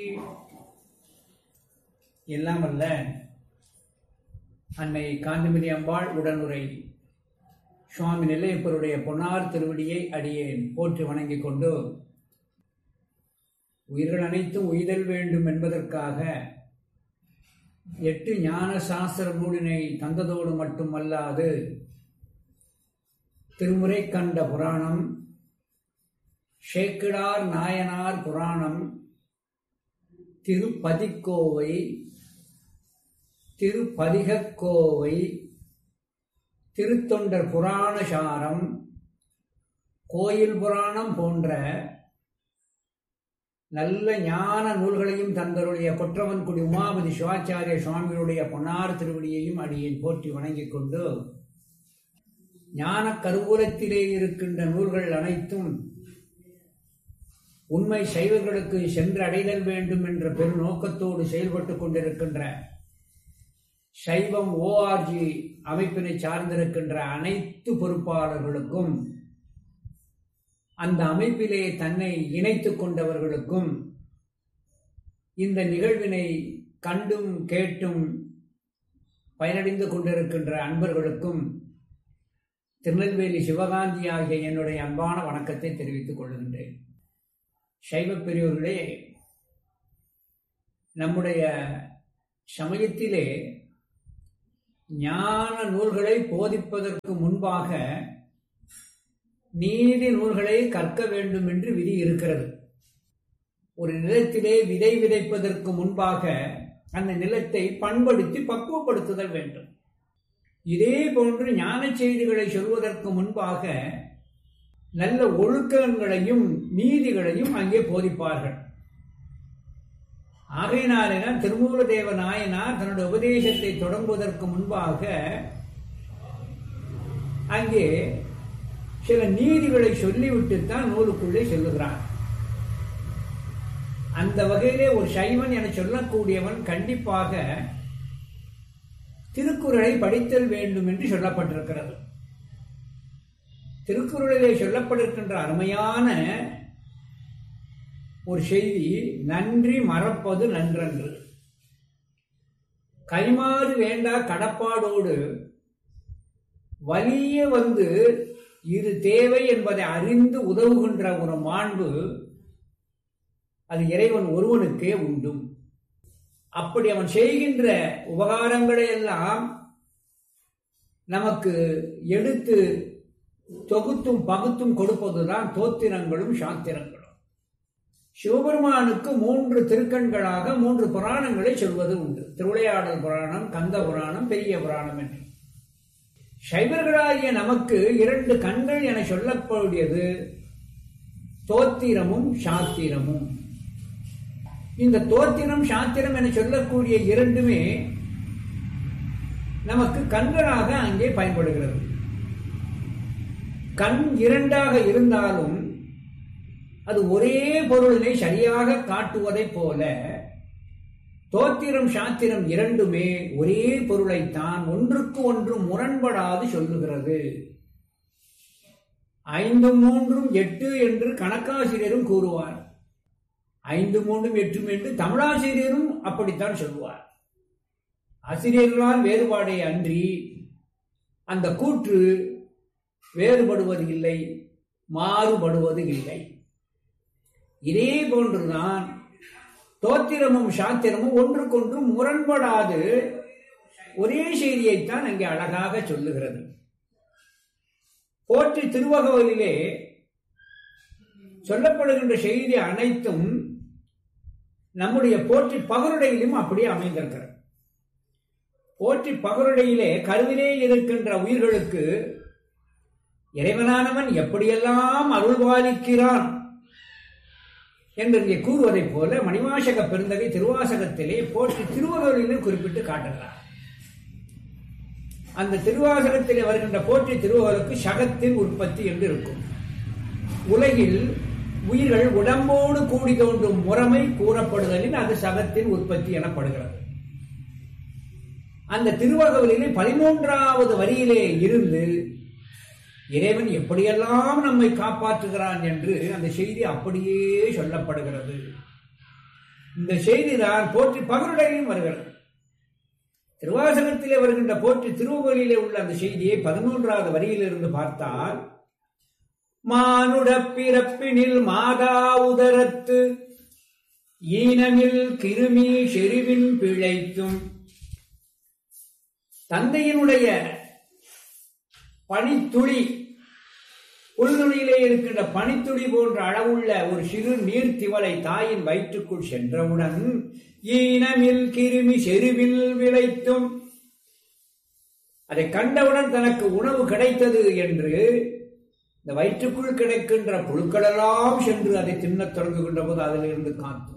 எல்லாம் அல்ல அன்னை காந்திமதி அம்பாள் உடனுரை சுவாமி நெல்லையப்பருடைய பொன்னார் திருவடியை அடியேன் போற்றி வணங்கிக் கொண்டு, உயிர்கள் அனைத்தும் உய்தல் வேண்டும் என்பதற்காக 8 ஞான சாஸ்திர நூலினை தந்ததோடு மட்டுமல்லாது திருமுறை கண்ட புராணம், சேக்கிழார் நாயனார் புராணம், திருப்பதிக்கோவை, திருப்பதிகக்கோவை, திருத்தொண்டர் புராண சாரம், கோயில் புராணம் போன்ற நல்ல ஞான நூல்களையும் தந்தருடைய கொற்றவன்குடி உமாபதி சிவாச்சாரிய சுவாமிகளுடைய பொன்னார் திருவடியையும் அடியேன் போற்றி வணங்கிக் கொண்டு, ஞான கருவூலத்திலே இருக்கின்ற நூல்கள் அனைத்தும் உண்மை சைவர்களுக்கு சென்று அடைதல் வேண்டும் என்ற பெருநோக்கத்தோடு செயல்பட்டுக் கொண்டிருக்கின்ற சைவம் ORG அமைப்பினை சார்ந்திருக்கின்ற அனைத்து பொறுப்பாளர்களுக்கும், அந்த அமைப்பிலே தன்னை இணைத்துக் கொண்டவர்களுக்கும், இந்த நிகழ்வினை கண்டும் கேட்டும் பயனடைந்து கொண்டிருக்கின்ற அன்பர்களுக்கும் திருநெல்வேலி சிவகாந்தி ஆகிய என்னுடைய அன்பான வணக்கத்தை தெரிவித்துக் கொள்கின்றேன். சைவ பெரியோர்களே, நம்முடைய சமயத்திலே ஞான நூல்களை போதிப்பதற்கு முன்பாக நீதி நூல்களை கற்க வேண்டும் என்று விதி இருக்கிறது. ஒரு நிலத்திலே விதை விதைப்பதற்கு முன்பாக அந்த நிலத்தை பண்படுத்தி பக்குவப்படுத்துதல் வேண்டும். இதே போன்று ஞான செய்திகளை சொல்வதற்கு முன்பாக நல்ல ஒழுக்கங்களையும் நீதிகளையும் அங்கே போதிப்பார்கள். ஆகையினால்தான் திருமூலதேவ நாயனார் தன்னுடைய உபதேசத்தை தொடங்குவதற்கு முன்பாக அங்கே சில நீதிகளை சொல்லிவிட்டுத்தான் நூலுக்குள்ளே செல்லுகிறார். அந்த வகையிலே ஒரு சைவன் என சொல்லக்கூடியவன் கண்டிப்பாக திருக்குறளை படித்தல் வேண்டும் என்று சொல்லப்பட்டிருக்கிறது. திருக்குறளிலே சொல்லப்பட்டிருக்கின்ற அருமையான ஒரு செய்தி, நன்றி மறப்பது நன்றன்று. கைமாறு வேண்டா கடப்பாடோடு வலிய வந்து இது தேவை என்பதை அறிந்து உதவுகின்ற ஒரு மாண்பு அது இறைவன் ஒருவனுக்கே உண்டும். அப்படி அவன் செய்கின்ற உபகாரங்களை எல்லாம் நமக்கு எடுத்து தொகுத்தும் பகுத்தும் கொடுப்பதுதான் தோத்திரங்களும் சாத்திரங்களும். சிவபெருமானுக்கு 3 திருக்கண்களாக 3 புராணங்களை சொல்வது உண்டு. திருவிளையாடல் புராணம், கந்த புராணம், பெரிய புராணம் என்று. சைவர்களாகிய நமக்கு 2 கண்கள் என சொல்லக்கூடியது தோத்திரமும் சாத்திரமும். இந்த தோத்திரம் சாத்திரம் என சொல்லக்கூடிய 2மே நமக்கு கண்களாக அங்கே பயன்படுகிறது. கண் 2ஆக இருந்தாலும் அது ஒரே பொருளினை சரியாக காட்டுவதைப் போல தோத்திரம் சாத்திரம் 2மே ஒரே பொருளைத்தான் ஒன்றுக்கு ஒன்று முரண்படாது சொல்லுகிறது. 5 3 8 என்று கணக்காசிரியரும் கூறுவார். 5 3 8 என்று தமிழாசிரியரும் அப்படித்தான் சொல்லுவார். ஆசிரியர்களால் வேறுபாடே அன்றி அந்த கூற்று வேறுபடுவது இல்லை, மாறுபடுவது இல்லை. இதே போன்றுதான் தோத்திரமும் சாத்திரமும் ஒன்றுக்கொன்று முரண்படாது ஒரே செய்தியைத்தான் அங்கே அழகாக சொல்லுகிறது. போற்றி திருவகவலிலே சொல்லப்படுகின்ற செய்தி அனைத்தும் நம்முடைய போற்றி பகருடையிலும் அப்படியே அமைந்திருக்கிறது. போற்றி பகருடையிலே கருவிலே இருக்கின்ற உயிர்களுக்கு இறைவனானவன் எப்படியெல்லாம் அருள்பாலிக்கிறான் என்று இங்கே கூறுவதைப் போல மணிவாசக பெருந்தகை திருவாசகத்திலே போற்றி திருவகவலிலும் குறிப்பிட்டு காட்டுகிறார். அந்த திருவாசகத்திலே வருகின்ற போற்றி திருவகவலுக்கு சகத்தின் உற்பத்தி என்று இருக்கும். உலகில் உயிர்கள் உடம்போடு கூடி தோன்றும் முறைமை கூறப்படுதலின் அது சகத்தின் உற்பத்தி எனப்படுகிறது. அந்த திருவகவலிலே 13வது வரியிலே இருந்து இறைவன் எப்படியெல்லாம் நம்மை காப்பாற்றுகிறான் என்று அந்த செய்தி அப்படியே சொல்லப்படுகிறது. இந்த செய்திதான் போற்றி பகருடையும் வருகிறது. திருவாசகத்திலே வருகின்ற போற்றி திருவள்ளிலே உள்ள அந்த செய்தியை 11வது வரியிலிருந்து பார்த்தால், மானுட பிறப்பினில் மாதா உதரத்து ஈனமில் கிருமி செருவின் பிழைத்தும், தந்தையினுடைய பனித்துளி, புல்நுனியிலே இருக்கின்ற பனித்துளி போன்ற அளவுள்ள ஒரு சிறு நீர்த்திவலை தாயின் வயிற்றுக்குள் சென்றவுடன் ஈனமில் கிருமி செருவில் விளைத்தும், அதை கண்டவுடன் தனக்கு உணவு கிடைத்தது என்று இந்த வயிற்றுக்குள் கிடைக்கின்ற புழுக்களெல்லாம் சென்று அதை தின்னத் தொடங்குகின்ற போது அதிலிருந்து காத்தும்,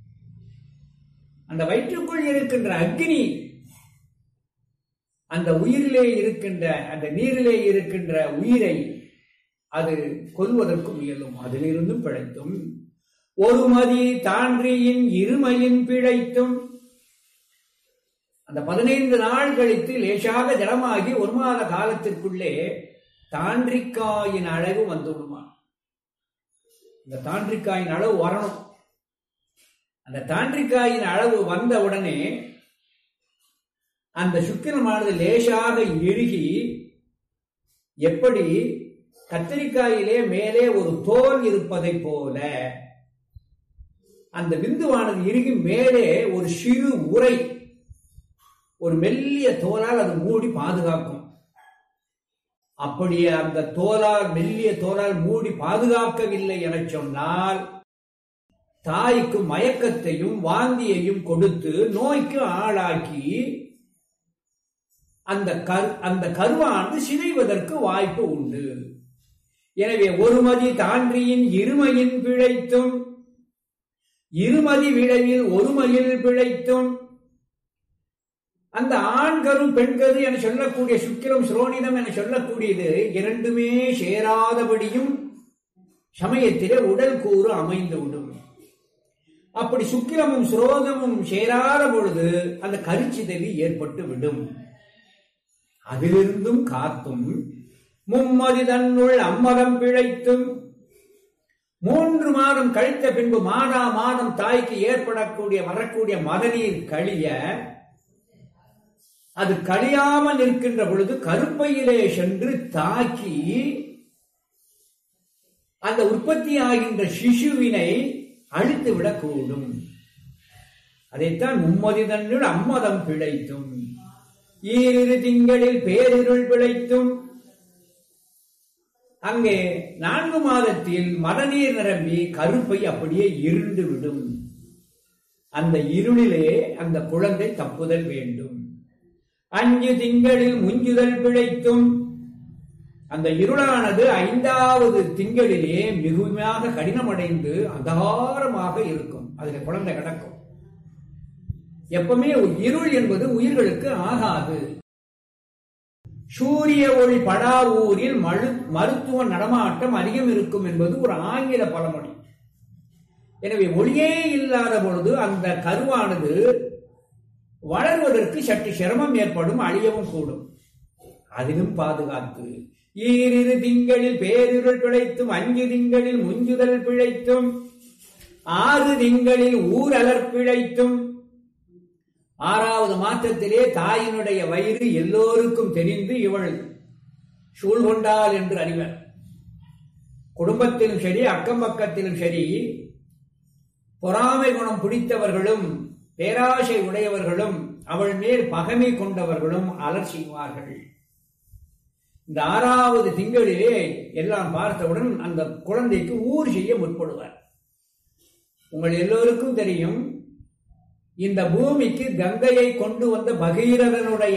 அந்த வயிற்றுக்குள் இருக்கின்ற அக்னி அந்த உயிரிலே இருக்கின்ற, அந்த நீரிலே இருக்கின்ற உயிரை அது கொல்வதற்கு முயலும், அதிலிருந்தும் பிழைத்தும், ஒரு மதி தான்றியின் இருமையின் பிழைத்தும், அந்த 15 நாள் கழித்து லேசாக ஜலமாகி 1 மாத காலத்திற்குள்ளே தாண்டிக்காயின் அளவு வந்துவிடுமா. இந்த தாண்டிக்காயின் அளவு வரணும். அந்த தாண்டிக்காயின் அளவு வந்த உடனே அந்த சுக்கிரமானது லேசாக இறுகி, எப்படி கத்திரிக்காயிலே மேலே ஒரு தோல் இருப்பதை போல அந்த விந்துவானது இறுகி மேலே ஒரு சிறு உரை, ஒரு மெல்லிய தோலால் அது மூடி பாதுகாக்கும். அப்படியே அந்த தோலால், மெல்லிய தோலால் மூடி பாதுகாக்கவில்லை என சொன்னால் தாய்க்கு மயக்கத்தையும் வாந்தியையும் கொடுத்து நோய்க்கு ஆளாக்கி அந்த கருவானது சிதைவதற்கு வாய்ப்பு உண்டு. எனவே ஒருமதி தான்றியின் இருமையின் பிழைத்தும், இருமதி விளைவில் ஒருமையில் பிழைத்தும், அந்த ஆண்கரு பெண்கரு என சொல்லக்கூடிய சுக்கிரம் சுரோனிதம் என சொல்லக்கூடியது இரண்டுமே சேராதபடியும் சமயத்திலே உடல் கூறு அமைந்துவிடும். அப்படி சுக்கிரமும் சுரோதமும் சேராத பொழுது அந்த கருச்சிதைவு ஏற்பட்டு விடும். அதிலிருந்தும் காத்தும், மும்மதி தன்னுள் அம்மதம் பிழைத்தும், 3 மாதம் கழித்த பின்பு மாதா மாதம் தாய்க்கு வரக்கூடிய மதநீர் கழிய, அது கழியாமல் இருக்கின்ற பொழுது கருப்பையிலே சென்று தாக்கி அந்த உற்பத்தி ஆகின்ற சிசுவினை அழித்து விடக்கூடும். அதைத்தான் மும்மதி தன்னுள் அம்மதம் பிழைத்தும், 2 திங்களில் பேரிருள் பிழைத்தும், அங்கே 4 மாதத்தில் மதநீர் நிரம்பி கருப்பை அப்படியே இருண்டு விடும். அந்த இருளிலே அந்த குழந்தை தப்புதல் வேண்டும். 5 திங்களில் முஞ்சுதல் பிழைத்தும், அந்த இருளானது 5வது திங்களிலே மிகுமையாக கடினமடைந்து அகாரமாக இருக்கும். அதில் குழந்தை கிடக்கும். எப்பவுமே இருள் என்பது உயிர்களுக்கு ஆகாது. சூரிய ஒளி படா ஊரில் மருத்துவ நடமாட்டம் அதிகம் இருக்கும் என்பது ஒரு ஆங்கில பழமொழி. எனவே ஒளியே இல்லாத பொழுது அந்த கருவானது வளர்வதற்கு சற்று சிரமம் ஏற்படும், அழியவும் கூடும். அதிலும் பாதுகாத்து 2 திங்களில் பேரிருள் பிழைத்தும், 5 திங்களில் முஞ்சுதல் பிழைத்தும், 6 திங்களில் ஊரலர் பிழைத்தும், 6வது மாற்றத்திலே தாயினுடைய வயிறு எல்லோருக்கும் தெரிந்து இவள் சூழ்கொண்டாள் என்று அறிவர். குடும்பத்திலும் சரி, அக்கம் பக்கத்திலும் சரி, பொறாமை குணம் பிடித்தவர்களும் பேராசை உடையவர்களும் அவள் மேல் பகைமை கொண்டவர்களும் அலர் செய்வார்கள். இந்த 6வது திங்களிலே எல்லாம் பார்த்தவுடன் அந்த குழந்தைக்கு ஊர் செய்ய முற்படுவார். உங்கள் எல்லோருக்கும் தெரியும், இந்த பூமிக்கு கங்கையை கொண்டு வந்த பகீரதனுடைய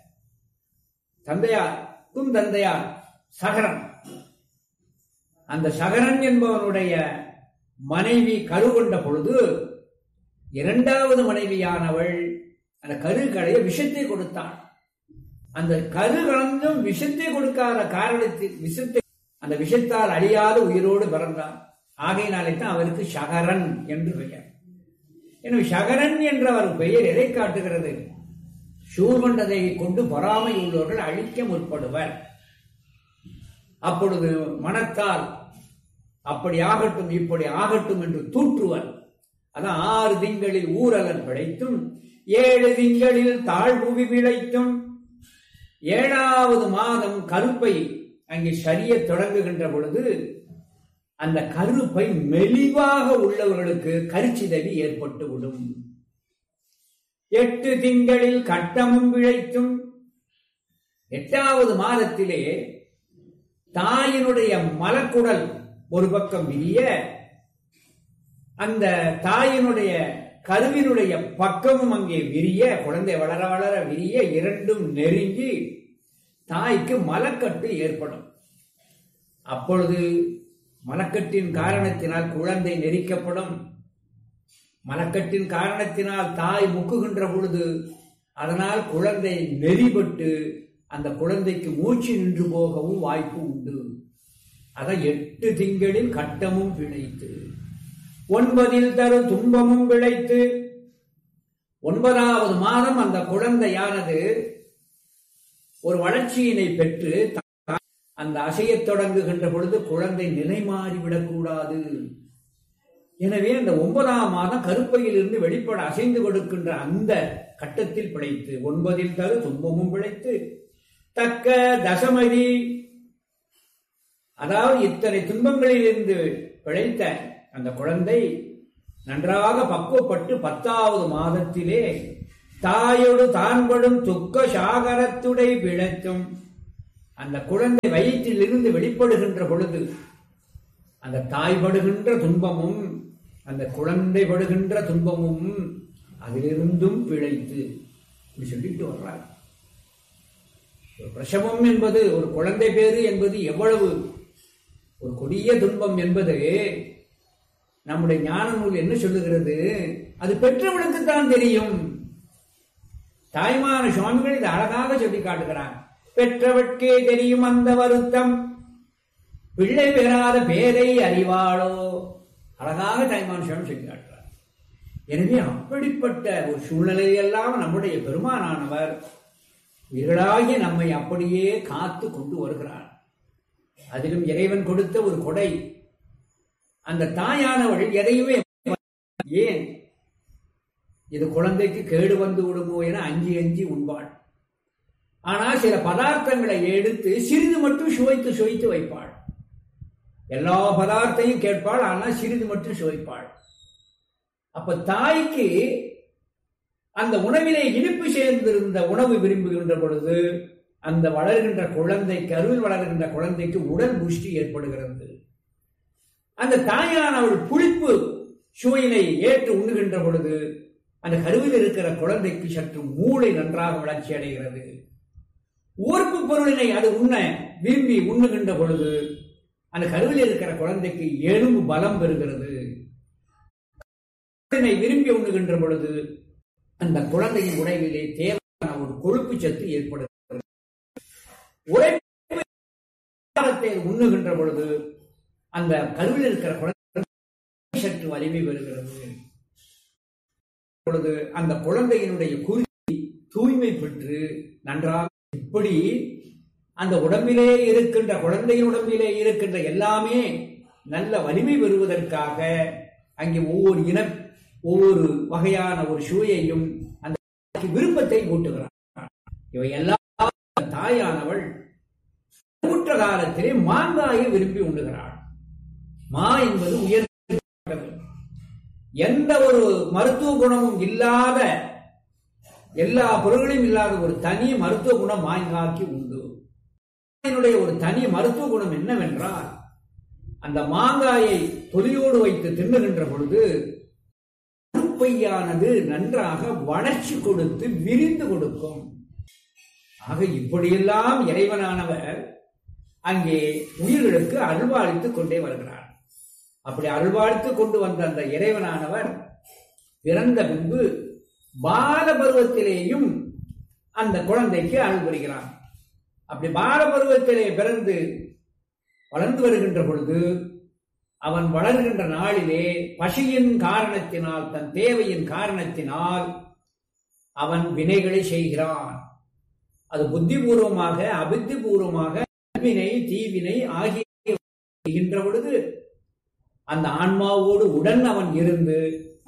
தந்தையார் சகரன். அந்த சகரன் என்பவனுடைய மனைவி கருகொண்ட பொழுது 2வது மனைவியானவள் அந்த கருக்கடைய விஷத்தை கொடுத்தாள். அந்த கரு கலந்தும் விஷத்தை கொடுக்காத காரணத்தில் அந்த விஷத்தால் அழியாத உயிரோடு பிறந்தார். ஆகையினாலே தான் அவருக்கு சகரன் என்று பெயர். எனவே சகரன் என்ற ஒரு பெயர் எதை காட்டுகிறது? சூழ்கொண்டதை கொண்டு பொறாமை உள்ளவர்கள் அழிக்க முற்படுவர். அப்பொழுது மனத்தால் அப்படி ஆகட்டும் இப்படி ஆகட்டும் என்று தூற்றுவர். அதான் 6 திங்களில் ஊரலன் பிழைத்தும் 7 திங்களில் தாழ்புவி விளைத்தும் 7வது மாதம் கருப்பை அங்கே சரிய தொடங்குகின்ற பொழுது அந்த கருப்பை மெலிவாக உள்ளவர்களுக்கு கருச்சிதவி ஏற்பட்டுவிடும். 8 திங்களில் கட்டமும் விளைத்தும் 8வது மாதத்திலே தாயினுடைய மலக்குடல் ஒரு பக்கம் விரிய, அந்த தாயினுடைய கருவினுடைய பக்கமும் அங்கே விரிய, குழந்தை வளர வளர விரிய, இரண்டும் நெருங்கி தாய்க்கு மலக்கட்டு ஏற்படும். அப்பொழுது மலக்கட்டின் காரணத்தினால் குழந்தை நெரிக்கப்படும். மலக்கட்டின் காரணத்தினால் தாய் முக்குகின்ற பொழுது அதனால் குழந்தை நெறிபட்டு அந்த குழந்தைக்கு மூச்சு நின்று போகவும் வாய்ப்பு உண்டு. அதான் 8 திங்களில் கட்டமும் விளைத்து 9 தரு துன்பமும் விளைத்து 9வது மாதம் அந்த குழந்தையானது ஒரு வளர்ச்சியினை பெற்று அந்த அசையத் தொடங்குகின்ற பொழுது குழந்தை நிலை மாறிவிடக்கூடாது. எனவே அந்த 9ஆம் மாதம் கருப்பையிலிருந்து வெளிப்பட அசைந்து கொடுக்கின்ற அந்த கட்டத்தில் பிழைத்து 9 தரு துன்பமும் பிழைத்து தக்க தசமதி, அதாவது இத்தனை துன்பங்களில் இருந்து பிழைத்த அந்த குழந்தை நன்றாக பக்குவப்பட்டு 10வது மாதத்திலே தாயோடு தான்படும் துக்க சாகரத்துடை பிழைத்தும், அந்த குழந்தை வயிற்றில் இருந்து வெளிப்படுகின்ற பொழுது அந்த தாய் படுகின்ற துன்பமும் அந்த குழந்தை படுகின்ற துன்பமும் அதிலிருந்தும் பிழைத்து சொல்லிட்டு வர்றார். ஒரு பிரசவம் என்பது, ஒரு குழந்தை பேரு என்பது எவ்வளவு ஒரு கொடிய துன்பம் என்பது நம்முடைய ஞான நூல் என்ன சொல்லுகிறது? அது பெற்றவனுக்குத்தான் தெரியும். தாய்மான சுவாமிகள் இது அழகாக சொல்லி காட்டுகிறார். பெற்றவர்க்கே தெரியும் அந்த வருத்தம், பிள்ளை பெறாத பேரை அறிவாளோ. அழகாக தாய்மான சுவாமி சொல்லி காட்டுறார். எனவே அப்படிப்பட்ட ஒரு சூழ்நிலையெல்லாம் நம்முடைய பெருமானானவர் உயிர்களாகி நம்மை அப்படியே காத்து கொண்டு வருகிறார். அதிலும் இறைவன் கொடுத்த ஒரு கொடை. அந்த தாயானவள் எதையுமே ஏன் இது குழந்தைக்கு கேடு வந்து விடுமோ என அஞ்சி அஞ்சி உண்பாள். ஆனால் சில பதார்த்தங்களை எடுத்து சிறிது மட்டும் சுவைத்து சுவைத்து வைப்பாள். எல்லா பதார்த்தையும் கேட்பாள், ஆனால் சிறிது மட்டும் சுவைப்பாள். அப்ப தாய்க்கு அந்த உணவிலே இனிப்பு சேர்ந்திருந்த உணவு விரும்புகின்ற பொழுது அந்த வளர்கின்ற குழந்தைக்கு, அருள் வளர்கின்ற குழந்தைக்கு உடல் புஷ்டி ஏற்படுகிறது. அந்த தாயானவள் புளிப்பு சுவையினை ஏற்று உண்ணுகின்ற பொழுது அந்த கருவில் இருக்கிற குழந்தைக்கு சற்று மூளை நன்றாக வளர்ச்சி அடைகிறது. ஊர்ப்பு பொருளினை அது உண்ண விரும்பி உண்ணுகின்ற பொழுது அந்த கருவில் இருக்கிற குழந்தைக்கு எலும்பு பலம் பெறுகிறது. விரும்பி உண்ணுகின்ற பொழுது அந்த குழந்தையின் உடலிலே தேவையான ஒரு கொழுப்பு சத்து ஏற்படுகிறது. உழைப்பை உண்ணுகின்ற பொழுது அந்த கருவில் இருக்கிற குழந்தை சற்று வலிமை பெறுகிறது. பொழுது அந்த குழந்தையினுடைய குருதி தூய்மை பெற்று நன்றாக, இப்படி அந்த உடம்பிலே இருக்கின்ற, குழந்தையின் உடம்பிலே இருக்கின்ற எல்லாமே நல்ல வலிமை பெறுவதற்காக அங்கே ஒவ்வொரு வகையான ஒரு சுவையையும் அந்த விருப்பத்தை ஊட்டுகிறார். இவை எல்லாம் தாயானவள் ஊற்ற காலத்திலே மாங்காயை விரும்பி உண்ணுகிறாள். மா என்பது உயர்ந்தது. எந்த ஒரு மருத்துவ குணமும் இல்லாத, எல்லா பொருள்களையும் இல்லாத ஒரு தனி மருத்துவ குணம் மாங்காய்க்கு உண்டு. என்னுடைய ஒரு தனி மருத்துவ குணம் என்னவென்றால், அந்த மாங்காயை தொலியோடு வைத்து தின்னுகின்ற பொழுது கருப்பையானது நன்றாக வளர்ச்சி கொடுத்து விரிந்து கொடுக்கும். ஆக இப்படியெல்லாம் இறைவனானவர் அங்கே உயிர்களுக்கு அருள்வாளித்துக் கொண்டே வருகிறார். அப்படி அருள்வாளித்துக் கொண்டு வந்த அந்த இறைவனானவர் பிறந்த பின்பு பால பருவத்திலேயும் அந்த குழந்தைக்கு அருள் புரிகிறார். அப்படி பால பருவத்திலே பிறந்து வளர்ந்து வருகின்ற பொழுது அவன் வளர்கின்ற நாளிலே பசியின் காரணத்தினால், தன் தேவையின் காரணத்தினால் அவன் வினைகளை செய்கிறான். அது புத்திபூர்வமாக அபுத்திபூர்வமாக நல்வினை தீவினை ஆகிய பொழுது அந்த ஆன்மாவோடு உடன் அவன் இருந்து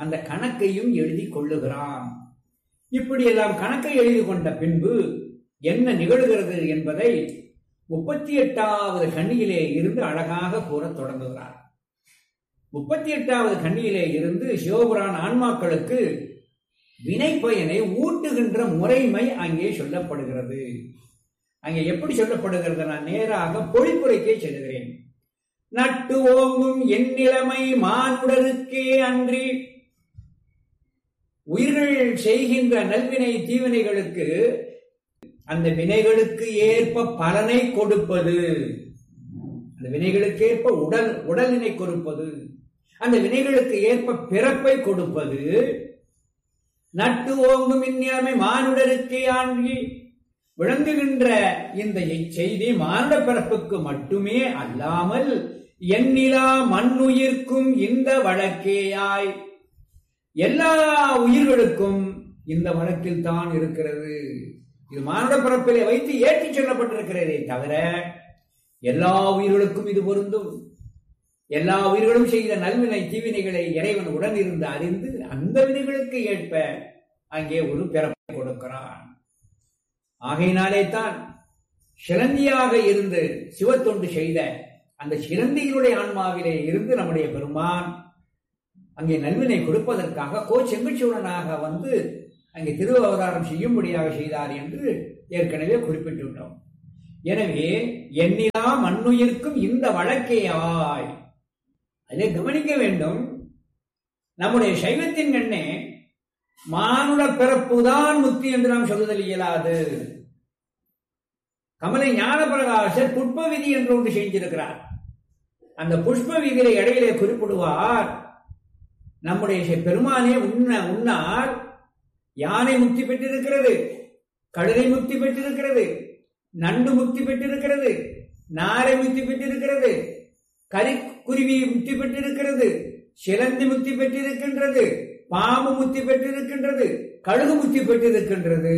அந்த கணக்கையும் எழுதி கொள்ளுகிறான். இப்படியெல்லாம் கணக்கை எழுதி கொண்ட பின்பு என்ன நிகழ்கிறது என்பதை 38வது கண்ணியிலே இருந்து அழகாக கூற தொடங்குகிறார். 38வது கண்ணியிலே இருந்து சிவபுராண ஆன்மாக்களுக்கு வினை பயனை ஊட்டுகின்ற முறைமை அங்கே சொல்லப்படுகிறது. அங்கே எப்படி சொல்லப்படுகிறது? நான் நேராக பொழிப்புரைக்கே செல்கிறேன். நட்டு ஓங்கும் என் நிலைமை மானுடருக்கே அன்றி உயிர்கள் செய்கின்ற நல்வினை தீவினைகளுக்கு அந்த வினைகளுக்கு ஏற்ப பலனை கொடுப்பது, அந்த வினைகளுக்கு ஏற்ப உடலினை கொடுப்பது, அந்த வினைகளுக்கு ஏற்ப பிறப்பை கொடுப்பது. நட்டு ஓங்கும் இந்நிலைமை மானுடருக்கே ஆண்டி விளங்குகின்ற இந்த செய்தி மானுட பிறப்புக்கு மட்டுமே அல்லாமல் எண்ணிலா மண்ணுயிர்க்கும் இந்த வழக்கேயாய் எல்லா உயிர்களுக்கும் இந்த வழக்கில் தான் இருக்கிறது. இது மானுட பிறப்பிலே வைத்து ஏற்றி சொல்லப்பட்டிருக்கிறதே தவிர எல்லா உயிர்களுக்கும் இது பொருந்தும். எல்லா உயிர்களும் செய்த நல்வினை தீவினைகளை இறைவன் உடன் இருந்து அறிந்து அந்த வினைகளுக்கு ஏற்ப அங்கே ஒரு பிறப்பை கொடுக்கிறான். ஆகையினாலே தான் சிலந்தியாக இருந்து சிவத்தொண்டு செய்த அந்த சிலந்தியினுடைய ஆன்மாவிலே இருந்து நம்முடைய பெருமான் அங்கே நல்வினை கொடுப்பதற்காக செங்குச்சூழனாக வந்து அங்கே திருவவதாரம் செய்யும்படியாக செய்தார் என்று ஏற்கனவே குறிப்பிட்டுள்ளோம். எனவே எண்ணிலா மண்ணுயிர்க்கும் இந்த வழக்கேயாய் அதை கவனிக்க வேண்டும். நம்முடைய சைவத்தின் கண்ணே மானுட பிறப்புதான் முக்தி என்று நாம் சொல்லுதல் இயலாது. கமலை ஞான பிரகாசர் புஷ்ப விதி என்று ஒன்று செஞ்சிருக்கிறார். அந்த புஷ்ப விதியை இடையிலே குறிப்பிடுவார், நம்முடைய பெருமானே உண்ணார் யானை முக்தி பெற்றிருக்கிறது, கழுதை முக்தி பெற்றிருக்கிறது, நண்டு முக்தி பெற்றிருக்கிறது, நாரை முக்தி பெற்றிருக்கிறது, கரிக்குருவி முக்தி பெற்றிருக்கிறது, சிலந்தி முக்தி பெற்றிருக்கின்றது, பாம்பு முக்தி பெற்றிருக்கின்றது, கழுகு முக்தி பெற்றிருக்கின்றது.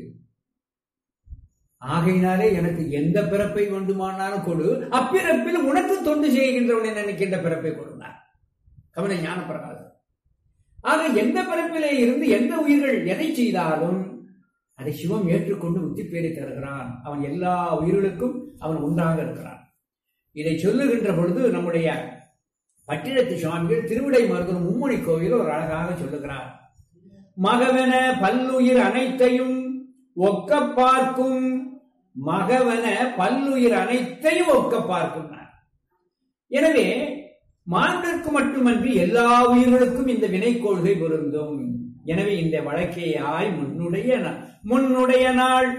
ஆகையினாலே எனக்கு எந்த பிறப்பை வேண்டுமானாலும் கொடு, அப்பிறப்பில் உனக்கு தொண்டு செய்கின்றவனை நினைக்கின்ற பிறப்பை கொடுத்தார் கமலை ஞான பிரகாசம். ஆக எந்த பிறப்பிலே இருந்து எந்த உயிர்கள் எதை செய்தாலும் அதை சிவம் ஏற்றுக்கொண்டு முக்தி பேரை தருகிறான். அவன் எல்லா உயிர்களுக்கும் அவன் உண்டாக இருக்கிறான். இதை சொல்லுகின்ற பொழுது நம்முடைய பட்டினத்து சுவாமிகள் திருவிடை மருதூர் மும்மணி கோவில் ஒரு அழகாக சொல்லுகிறார். மகவன பல்லுயிர் அனைத்தையும் ஒக்க பார்க்கும், மகவன பல்லுயிர் அனைத்தையும் ஒக்க பார்க்கும். எனவே மானுடருக்கு மட்டுமன்றி எல்லா உயிர்களுக்கும் இந்த வினை கொள்கை பொருந்தும். எனவே இந்த வழக்கேயாய் முன்னுடைய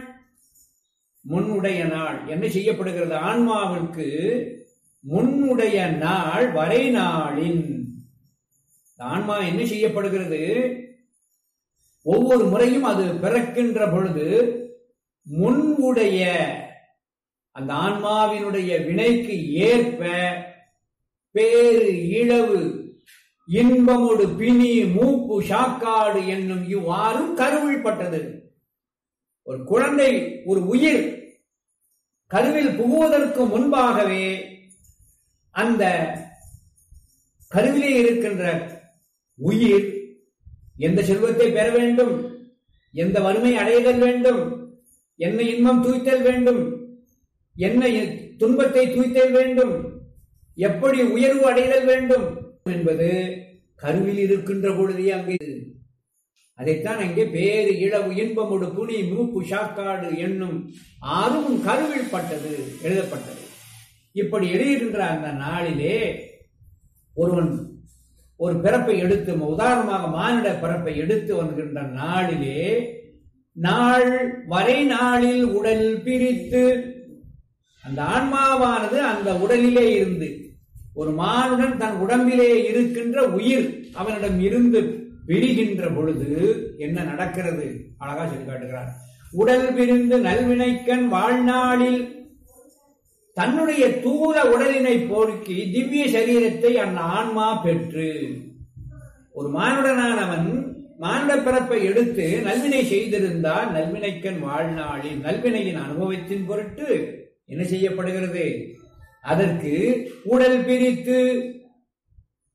நாள் என்ன செய்யப்படுகிறது? ஆன்மாவிற்கு முன்னுடைய நாள் வரை நாளின் ஆன்மா என்ன செய்யப்படுகிறது? ஒவ்வொரு முறையும் அது பிறக்கின்ற பொழுது முன்னுடைய அந்த ஆன்மாவினுடைய வினைக்கு ஏற்ப பேரு இழவு இன்பமோடு பிணி மூப்பு சாக்காடு என்னும் இவ்வாறும் கருவில் பட்டது. ஒரு குழந்தை, ஒரு உயிர் கருவில் புகுவதற்கு முன்பாகவே அந்த கருவிலே இருக்கின்ற உயிர் எந்த செல்வத்தை பெற வேண்டும், எந்த வறுமை அடைதல் வேண்டும், என்ன இன்பம் தூய்த்தல் வேண்டும், என்ன துன்பத்தை தூய்த்தல் வேண்டும், எப்படி உயர்வு அடைதல் வேண்டும் என்பது கருவில் இருக்கின்ற பொழுதே அங்கே. அதைத்தான் அங்கே பேரு இழவு இன்பமோடு புனி மூப்பு சாக்காடு என்னும் ஆறும் கருவில் பட்டது எழுதப்பட்டது. இப்படி எழுதுகின்ற அந்த நாளிலே ஒருவன் ஒரு பிறப்பை எடுத்து, உதாரணமாக மானிட பிறப்பை எடுத்து வருகின்ற நாளிலே நாள் வரை நாளில் உடல் பிரித்து அந்த ஆன்மாவானது அந்த உடலிலே இருந்து ஒரு மானுடன் தன் உடம்பிலே இருக்கின்ற உயிர் அவனிடம் இருந்து பிரிகின்ற பொழுது என்ன நடக்கிறது அழகா சொல்லி காட்டுகிறார். உடல் பிரிந்து நல்வினைக்கண் வாழ்நாளில் தன்னுடைய தூர உடலினை போக்கி திவ்ய சரீரத்தை அந்த ஆன்மா பெற்று, ஒரு மானுடனானவன் மானுட பிறப்பை எடுத்து நல்வினை செய்திருந்தால் நல்வினைக்கண் வாழ்நாளில் நல்வினையின் அனுபவத்தின் பொருட்டு என்ன செய்யப்படுகிறது? அதற்கு உடல் பிரித்து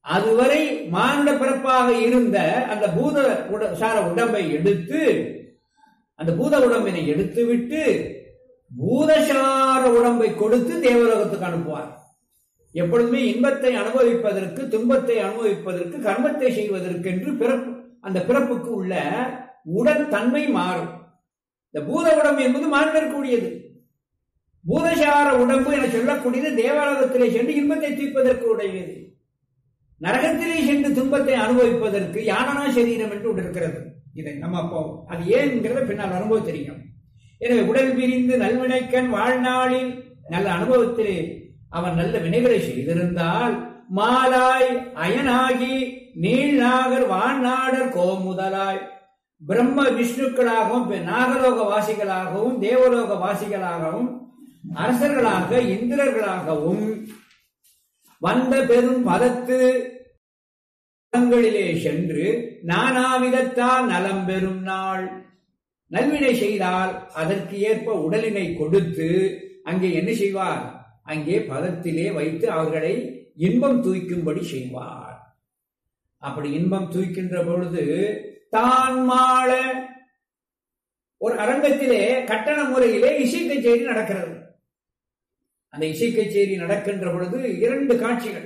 அதுவரை மானுட பிறப்பாக இருந்த அந்த பூத சார உடம்பை எடுத்து, அந்த பூத உடம்பினை எடுத்து விட்டு பூதசார உடம்பை கொடுத்து தேவலோகத்துக்கு அனுப்புவார். எப்பொழுதுமே இன்பத்தை அனுபவிப்பதற்கு, துன்பத்தை அனுபவிப்பதற்கு, கர்மத்தை செய்வதற்கு என்று அந்த பிறப்புக்கு உள்ள உடல் தன்மை மாறும். இந்த பூத உடம்பு என்பது மாறிடக்கூடியது. பூதசார உடம்பு என சொல்லக்கூடியது தேவலோகத்திலே சென்று இன்பத்தை தீர்ப்பதற்கு உடையது. நரகத்திலே சென்று துன்பத்தை அனுபவிப்பதற்கு யானனா சரீரம் என்று ஒன்று இருக்கிறது. இதை நம்ம அப்போ அது ஏன்ங்கிறத பின்னால் வரும்போது தெரியும். எனவே உடல் பிரிந்து நல்வினைக்கண் வாழ்நாளில் நல்ல அனுபவத்திலே அவன் நல்ல வினைகளை செய்திருந்தால் மாலாய் அயனாகி நீள்நாகர் வாழ்நாடர் கோமுதலாய் பிரம்ம விஷ்ணுக்களாகவும் நாகலோக வாசிகளாகவும் தேவலோக வாசிகளாகவும் அரசர்களாக இந்திரர்களாகவும் வந்த பெரும் பதத்து இடங்களிலே சென்று நானாவிதத்தால் நலம் பெறும் நாள். நல்வினை செய்தால் அதற்கு ஏற்ப உடலினை கொடுத்து அங்கே என்ன செய்வார்? அங்கே பதத்திலே வைத்து அவர்களை இன்பம் தூய்க்கும்படி செய்வார். அப்படி இன்பம் தூய்க்கின்ற பொழுது தான் மாள ஒரு அரங்கத்திலே கட்டண முறையிலே இசை கச்சேரி நடக்கிறது. அந்த இசை கச்சேரி நடக்கின்ற பொழுது 2 காட்சிகள்.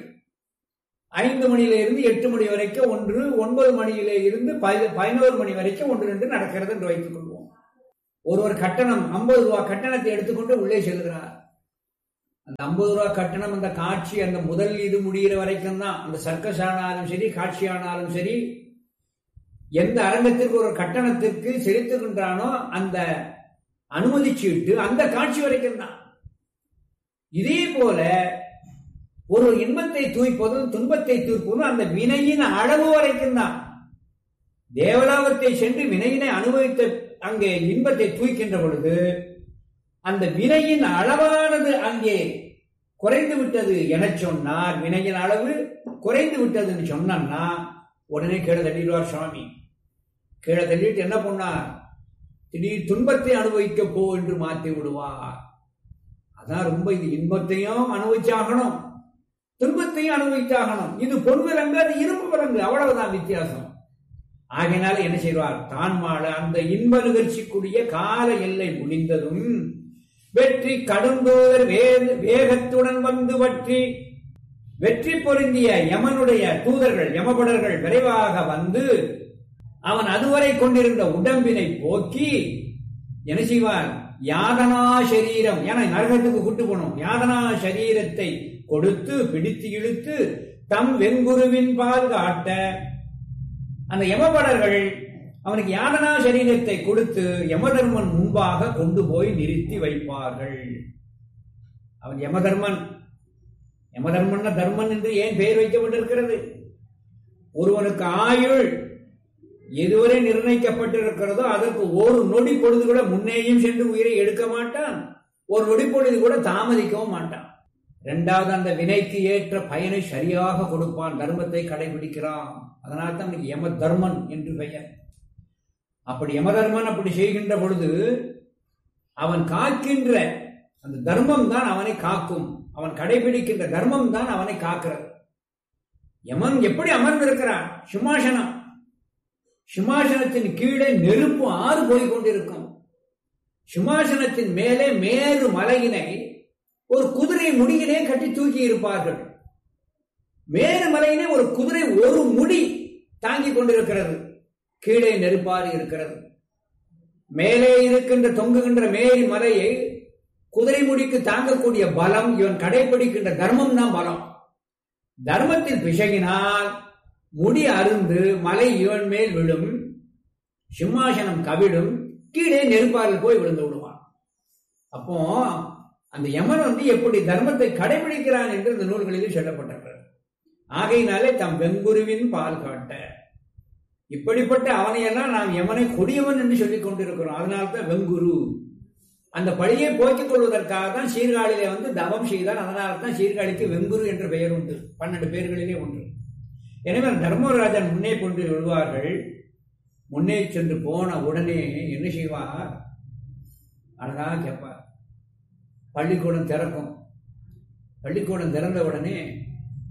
5 மணியிலிருந்து 8 மணி வரைக்கும் ஒன்று, 9 மணியிலே இருந்து 11 மணி வரைக்கும் ஒன்று ரெண்டு நடக்கிறது என்று வைத்துக் கொள்வோம். ஒரு கட்டணம் 50 ரூபாய் கட்டணத்தை எடுத்துக்கொண்டு உள்ளே செல்கிறார். அந்த 50 ரூபாய் கட்டணம், அந்த காட்சி அந்த முதல் இது முடிகிற வரைக்கும் தான். அந்த சர்க்கஸ் ஆனாலும் சரி, காட்சி ஆனாலும் சரி, எந்த அரங்கத்திற்கு ஒரு கட்டணத்திற்கு செலுத்துகின்றானோ அந்த அனுமதி சீட்டு அந்த காட்சி வரைக்கும் தான். இதே போல ஒரு இன்பத்தை தூய்ப்பதும் துன்பத்தை தூய்ப்பதும் அந்த வினையின் அளவு வரைக்கும் தான். தேவலோகத்தை சென்று வினையினை அனுபவித்த அங்கே இன்பத்தை தூய்க்கின்ற பொழுது அந்த வினையின் அளவானது அங்கே குறைந்து விட்டது என சொன்னார். வினையின் அளவு குறைந்து விட்டதுன்னு சொன்னா உடனே கீழே தள்ளிடுவார் சுவாமி. கீழே தள்ளிட்டு என்ன பண்ணார்? திடீர் துன்பத்தை அனுபவிக்க போ என்று மாற்றி விடுவார். அதான் ரொம்ப இது இன்பத்தையும் அனுபவிச்சாகணும், துன்பத்தையும் அனுபவிச்சாகணும். இது பொன் விலங்கு, அது இரும்பு விலங்கு, அவ்வளவுதான் வித்தியாசம். ஆகையினால என்ன செய்வார்? தான் மாள அந்த இன்ப நிகழ்ச்சிக்குரிய கால எல்லை முடிந்ததும் வெற்றி கடுந்தோர் வேகத்துடன் வந்து வற்றி வெற்றி பொருந்திய யமனுடைய தூதர்கள், யமபடர்கள் விரைவாக வந்து அவன் அதுவரை கொண்டிருந்த உடம்பினை போக்கி என்ன செய்வார்? யாதனா சரீரம், ஏன்னா நரகத்துக்கு கூட்டு போனோம், யாதனா சரீரத்தை கொடுத்து பிடித்து இழுத்து தம் வெங்குருவின் பால் காட்ட அந்த யமபடர்கள் அவனுக்கு யாதனா சரீரத்தை கொடுத்து யமதர்மன் முன்பாக கொண்டு போய் நிறுத்தி வைப்பார்கள். அவன் யமதர்மன். யமதர்மன் தர்மன் என்று ஏன் பெயர் வைக்கப்பட்டிருக்கிறது? ஒருவனுக்கு ஆயுள் எதுவரை நிர்ணயிக்கப்பட்டிருக்கிறதோ அதற்கு ஒரு நொடி பொழுது கூட முன்னேயும் சென்று உயிரை எடுக்க மாட்டான், ஒரு நொடி பொழுது கூட தாமதிக்கவும் மாட்டான். 2வது அந்த வினைக்கு ஏற்ற பயனை சரியாக கொடுப்பான், தர்மத்தை கடைபிடிக்கிறான். அதனால் தான் யம தர்மன் என்று பெயர். அப்படி யமதர்மன் அப்படி செய்கின்ற பொழுது அவன் காக்கின்ற அந்த தர்மம் தான் அவனை காக்கும், அவன் கடைபிடிக்கின்ற தர்மம் தான் அவனை காக்கிறது. யமன் எப்படி அமர்ந்திருக்கிறான்? சிம்மாசனம். சிம்மாசனத்தின் கீழே நெருப்பு ஆறு போய்கொண்டிருக்கும். சிம்மாசனத்தின் மேலே மேரு மலையினை ஒரு குதிரை முடியிலே கட்டி தூக்கி இருப்பார்கள். மேரு மலையினை ஒரு குதிரை ஒரு முடி தாங்கிக் கொண்டிருக்கிறது. கீழே நெருப்பாறு இருக்கிறது. மேலே இருக்கின்ற தொங்குகின்ற மேரி மலையை குதிரை முடிக்கு தாங்கக்கூடிய பலம் இவன் கடைபிடிக்கின்ற தர்மம் தான் பலம். தர்மத்தில் பிசகினால் முடி அருந்து மலை இவன் மேல் விழும், சிம்மாசனம் கவிடும், கீழே நெருப்பாரில் போய் விழுந்து விடுவான். அப்போ அந்த யமன் எப்படி தர்மத்தை கடைபிடிக்கிறான் என்று இந்த நூல்களில் சொல்லப்பட்டிருக்கிறது. ஆகையினாலே தம் வெங்குருவின் பால் காட்ட இப்படிப்பட்ட அவனையெல்லாம் நாம் யமனை கொடியவன் என்று சொல்லிக் கொண்டிருக்கிறோம். அதனால்தான் வெங்குரு. அந்த பழியை போக்கிக் கொள்வதற்காக தான் சீர்காழியிலே தவம் செய்தான். அதனால்தான் சீர்காழிக்கு வெங்குரு என்ற பெயர் உண்டு. 12 பேர்களிலே ஒன்று. எனவே தர்மராஜன் முன்னே கொண்டு விடுவார்கள். முன்னே சென்று போன உடனே என்ன செய்வார்? அழகா கேட்பார். பள்ளிக்கூடம் திறக்கும். பள்ளிக்கூடம் திறந்த உடனே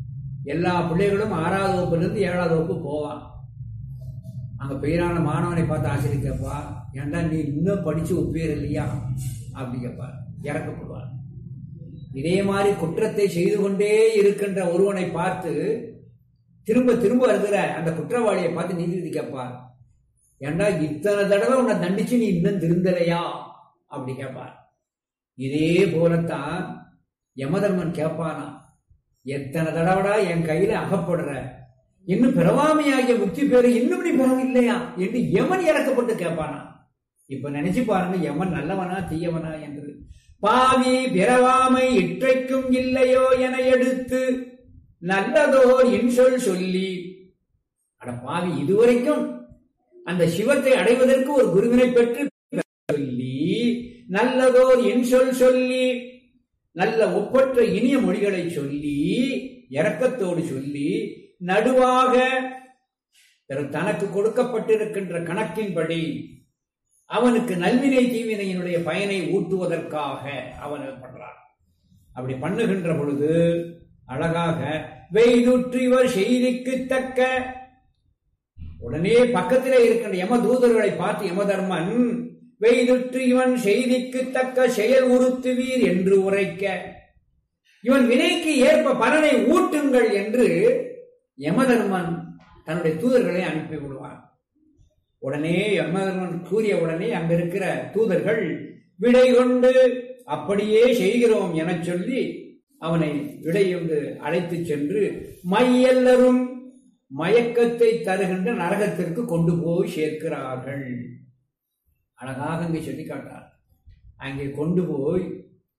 எல்லா பிள்ளைகளும் 6வது வகுப்பிலிருந்து 7வது வகுப்பு போவான். அங்க பெயரான மாணவனை பார்த்து ஆசிரியர் கேட்பா, ஏன்டா நீ இன்னும் படிச்சு ஒப்பேர் இல்லையா அப்படி கேட்பா, இறக்கப்படுவார். இதே மாதிரி குற்றத்தை செய்து கொண்டே இருக்கின்ற ஒருவனை பார்த்து திரும்ப திரும்ப இருக்கிற அந்த குற்றவாளியை பார்த்து நீதிபதி கேட்பார், ஏண்டா இத்தனை தடவை உன்னை தண்டிச்சு நீ இன்னும் திருந்தலையா அப்படி கேட்பார். இதே போலத்தான் யமதர்மன் கேட்பானா, எத்தனை தடவைடா என் கையில அகப்படுற, இன்னும் பிறவாமையாகிய முக்தி பேரு இன்னும் நீ பெறவில்லையா என்று யமன் இறக்கப்பட்டு கேட்பானா. இப்ப நினைச்சு பாருங்க, யமன் நல்லவனா தீயவனா என்று. பாவி பிறவாமை இற்றைக்கும் இல்லையோ என எடுத்து நல்லதோர் இன்சொல் சொல்லி, அட பாவி இதுவரைக்கும் அந்த சிவத்தை அடைவதற்கு ஒரு குருவினை பெற்று சொல்லி நல்லதோர் இன்சொல் சொல்லி நல்ல ஒப்பற்ற இனிய மொழிகளை சொல்லி இரக்கத்தோடு சொல்லி நடுவாக தனக்கு கொடுக்கப்பட்டிருக்கின்ற கணக்கின்படி அவனுக்கு நல்வினை தீவினையினுடைய பயனை ஊட்டுவதற்காக அவன் பண்றான். அப்படி பண்ணுகின்ற பொழுது அழகாக வெய்துற்று இவர் செய்திக்கு தக்க, உடனே பக்கத்திலே இருக்கின்ற யம தூதர்களை பார்த்து யமதர்மன் வெய்துற்று இவன் செய்திக்கு தக்க செயல் உறுத்துவீர் என்று உரைக்க, இவன் வினைக்கு ஏற்ப பலனை ஊட்டுங்கள் என்று யமதர்மன் தன்னுடைய தூதர்களை அனுப்பி விடுவான். உடனே யமதர்மன் கூறிய உடனே அங்க இருக்கிற தூதர்கள் விடை கொண்டு அப்படியே செய்கிறோம் என சொல்லி அவனை விடையொன்று அழைத்து சென்று மையெல்லரும் மயக்கத்தை தருகின்ற நரகத்திற்கு கொண்டு போய் சேர்க்கிறார்கள். அழகாக அங்கே சொல்லி காட்டார். அங்கே கொண்டு போய்